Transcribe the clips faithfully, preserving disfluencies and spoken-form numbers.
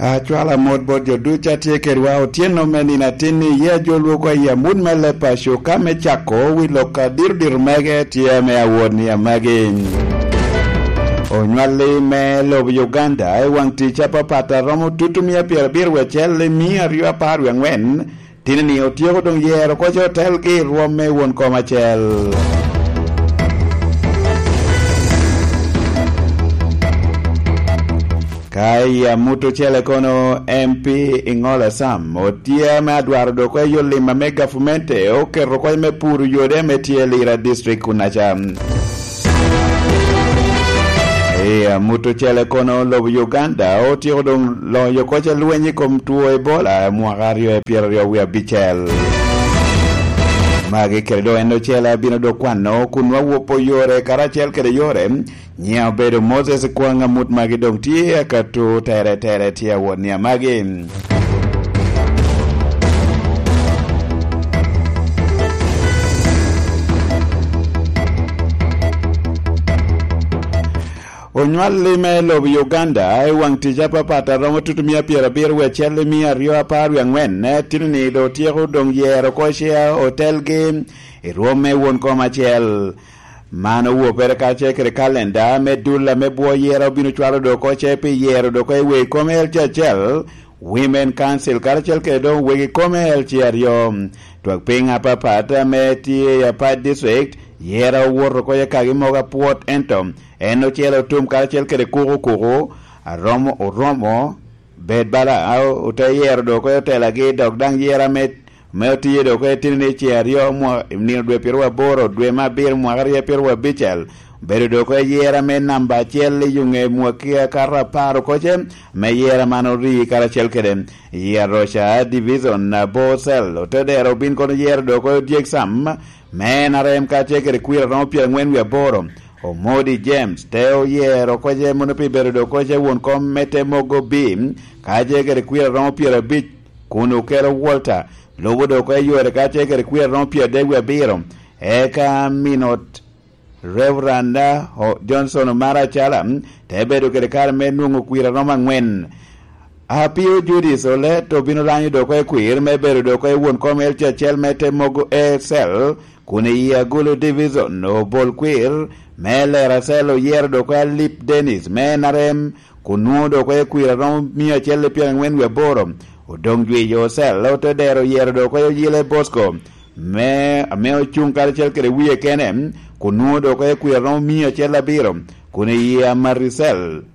Chwala mod bod jo ducha tieke rwa otieno meni na tini ye jolwo kwa ya mun mele pasho kame chako wilo ka dir dir mege tie me awoni ya magin. Onywali me lob Uganda e wang ticha papata romo tutumia pier bir wechele mi ariwa paru yang wen tini ni otieko dong yero kwa hotel ki rwome won koma chel. Kaya mutu chele kono M P Ingola Sam otia me adwaro doko yole ma mega fumente oke roko me puru yode me tie lira district kunacha. Iya mutu chele kono lob Uganda otia dong lo yokoche luenyi kom tuo Ebola muagario e pierio wia bichel. Magi credo endo chela bino do kwano kunwa wopo yore karachel kede yore nyao bedo Moses kwanga mut magi dong tie katu tere tere tia wonia magi. Onywali me lob Uganda e wang tija papata romo tutumia piera bir wechele mi ario aparu angwen ne tinini do tieko dong yero koshia hotel game e rome won koma chel mano wo per ka chekre kalenda me dula me bo yero binu chwaro do koche pe yero do ko we komel chel women council karachel ke do we komel chiario to pinga papata me tie ya pa district yera woro ko ya kagi moga port entom eno chelo tum karachel ke kuru kuru aromo oromo bed bala au utayer do ko tela gi dog dang yera met me tie do ko tinne chiario mo ni dwe pirwa boro dwe mabir mo garia pirwa bichel bedo do ko yera me namba chel yunge mo kia kara paro ko jem me yera manori karachel kedem yerosha division na bosel otedero bin ko yer do ko diexam men arem ka chekere kwira no pia ngwen we boro o Modi James teo yero ko je mono pi bedo ko je won kom mete mogo bim ka je kere kwira no pia bit kuno kero Walter lobo do ko yore ka je kere kwira no pia de we biro e ka minot Reverend Johnson Mara Chala te bedo kere kar menungo kwira no mangwen apio Judy Sole to bino lanyo do ko kwir me bedo do ko won kom el chel mete mogo e sel kune ia gulu division no bol queer mele raselo yer do kwa lip Dennis menarem kunu do kwa queer rom mia chele pia ngwen we boro odong jwe yo sel lote dero yer do kwa yile Bosco me me chung kar chel kre wiye kenem kunu do kwa queer rom mia chele biro kune ia Maricel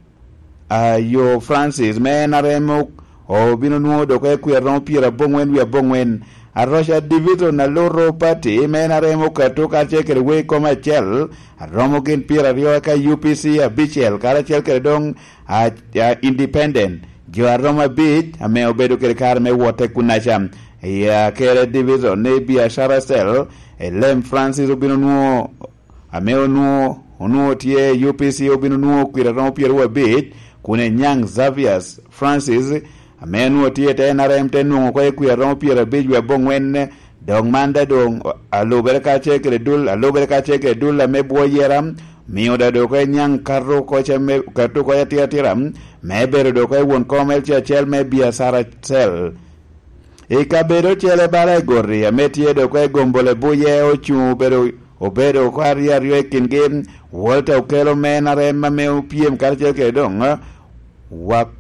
ayo Francis menarem o bino nu do kwa queer rom pira bongwen we bongwen Arosha division na loro party menaremo katoka chekere we koma chel romo kin pira rio ka U P C a bichel kara chel kere dong a, a independent jo aroma bit ame obedo kere kar me wote kunacham ya kere division ne biashara sel elem Francis obino nuo ame onuo onuo tie U P C obino nuo kwira romo pira we bit kune Nyang Xaviers Francis amenu tie te na rem te nungo ko ku ro piera bijwe bongwen dong manda dong alobere ka chekre dul alobere ka chekre dul la me boyeram mi oda do ko Nyang karro ko cheme ka to ko yatia tiram me bere do ko won komel che chel me bia sara sel e ka bero chele bale gorri ametie do ko gombole buye o chu bero obero ko aria rekin game Walter okelo me na rem me piem kar chekre dong wa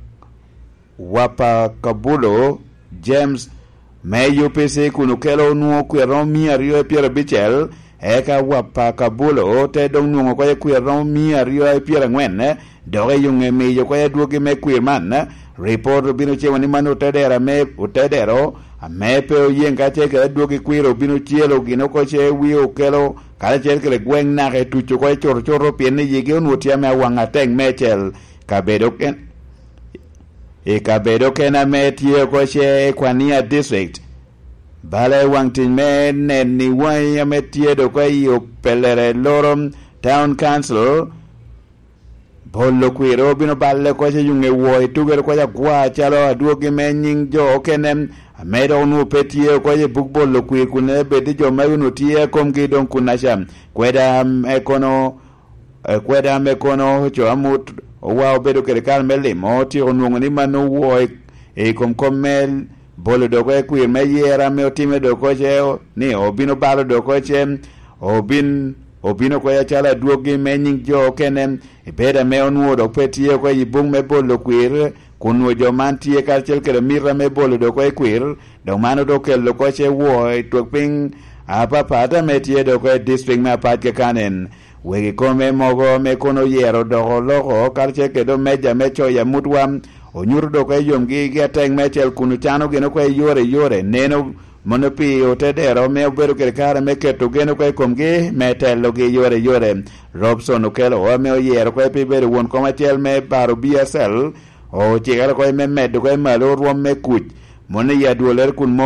wapa kabulo James me U P C kunukelo nuo kwero mi ario e piera bichel eka wapa kabulo te dong nuo ko kwero mi ario e piera ngwen do yunge mi yo ko duogi me kwirman report bino chewa ni manu tedera me utedero me pe yenga cheke duogi kwiro bino chielo gino ko che wi okelo kala chel kele gwen na ke tucho ko chor choro piene yige onu tiame wanga teng mechel kabedo ken e kabedo kena metie ko che kwania district bale wangtin men ni wanya metie do ko yo pelere lorom town council bollo kwiro bino balle ko che yunge wo tugero ko ya gwa chalo aduogi menying jo kenem amedo nu petie ko ye bukbollo kwir kune bedi jo mayuno tie kom gidon kunasham kweda ekono kweda me kono cho amut wa bedo kere kal melimo ti onwongo ni mano wo e kom komel bolo do ko kwir me yera me otime do ko che ni obino balo do ko che obin obino ko ya chala duogi me nying jo kenen e beda me onwo do petie ko yibung me bolo kwir kunwo jo mantie kal chel kere mira me bolo do ko kwir do mano do kel ko che wo e to ping apa pada me tie do ko district me pat ke kanen we ko me mogo me kono yero do logo kal che ke do meja me cho ya mutwam onyur do ko yom gi geteng me chel kunu chano geno ko yore yore neno monopi otedero me obero kere kare me keto geno ko komgi me telo gi yore yore Robson okelo o me oyero ko pi bere won ko matel me baro B S L o chigaro ko me medo ko malo rom me kuch mone ya duoler kun